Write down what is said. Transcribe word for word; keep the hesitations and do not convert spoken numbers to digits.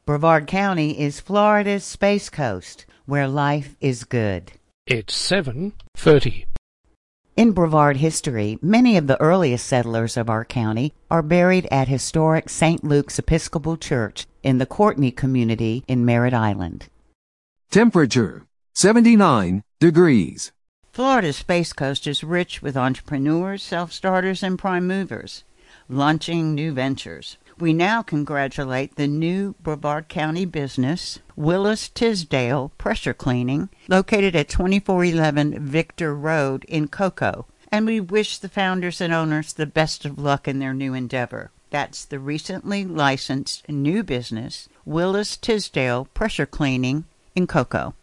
Brevard County is Florida's Space Coast, where life is good. It's seven thirty. In Brevard history, many of the earliest settlers of our county are buried at historic Saint Luke's Episcopal Church in the Courtney community in Merritt Island. Temperature, seventy-nine degrees. Florida's Space Coast is rich with entrepreneurs, self-starters, and prime movers, launching new ventures. We now congratulate the new Brevard County business, Willis Tisdale Pressure Cleaning, located at twenty-four eleven Victor Road in Cocoa, and we wish the founders and owners the best of luck in their new endeavor. That's the recently licensed new business, Willis Tisdale Pressure Cleaning in Cocoa.